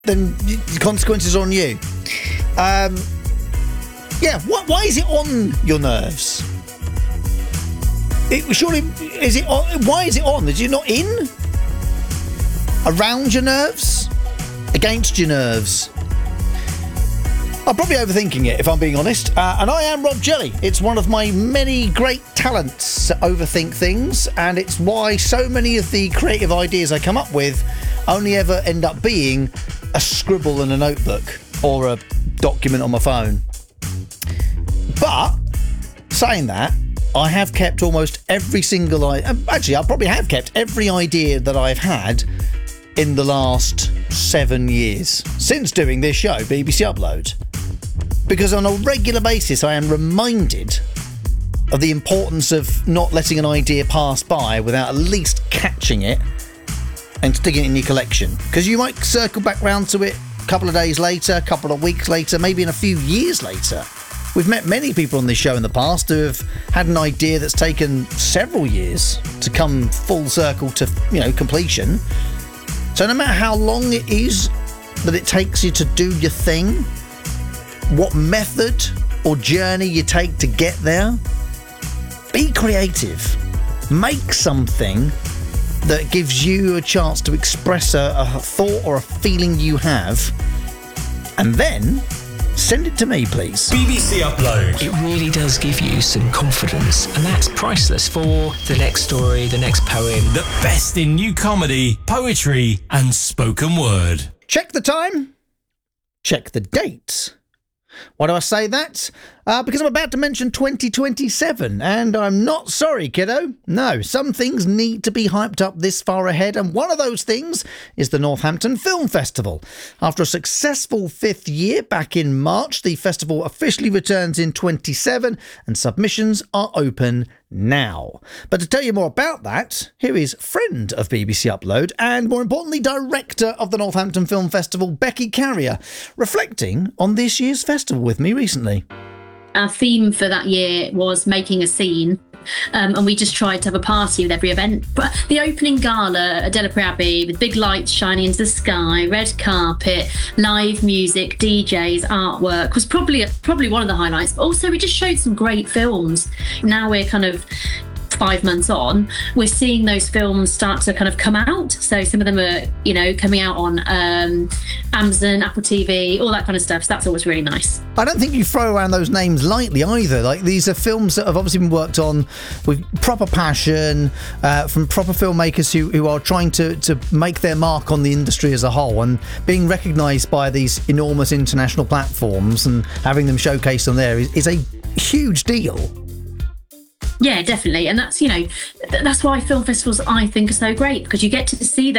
then the consequences are on you. Yeah, why is it on your nerves? Why is it on? Is it not in? Around your nerves? Against your nerves? I'm probably overthinking it, if I'm being honest. And I am Rob Jelly. It's one of my many great talents to overthink things, and it's why so many of the creative ideas I come up with only ever end up being a scribble in a notebook or a document on my phone. But, saying that, I have kept almost every single... Actually, I probably have kept every idea that I've had in the last 7 years since doing this show, BBC Upload. Because on a regular basis I am reminded of the importance of not letting an idea pass by without at least catching it and sticking it in your collection. Because you might circle back round to it a couple of days later, a couple of weeks later, maybe in a few years later. We've met many people on this show in the past who have had an idea that's taken several years to come full circle to, completion. So no matter how long it is that it takes you to do your thing, what method or journey you take to get there, be creative. Make something that gives you a chance to express a thought or a feeling you have, and then send it to me, please. BBC Upload. It really does give you some confidence, and that's priceless for the next story, the next poem. The best in new comedy, poetry and spoken word. Check the time. Check the date. Why do I say that? Because I'm about to mention 2027, and I'm not sorry, kiddo. No, some things need to be hyped up this far ahead, and one of those things is the Northampton Film Festival. After a successful 5th year back in March, the festival officially returns in 27, and submissions are open now. But to tell you more about that, here is friend of BBC Upload and, more importantly, director of the Northampton Film Festival, Becky Carrier, reflecting on this year's festival with me recently. Our theme for that year was making a scene, and we just tried to have a party with every event. But the opening gala at Delapree Abbey, with big lights shining into the sky, red carpet, live music, DJs, artwork, was probably one of the highlights. But also we just showed some great films. Now we're kind of 5 months on, we're seeing those films start to kind of come out. So some of them are, coming out on Amazon, Apple TV, all that kind of stuff. So that's always really nice. I don't think you throw around those names lightly either. Like, these are films that have obviously been worked on with proper passion, from proper filmmakers who are trying to make their mark on the industry as a whole, and being recognised by these enormous international platforms and having them showcased on there is a huge deal. Yeah, definitely. And that's, that's why film festivals, I think, are so great, because you get to see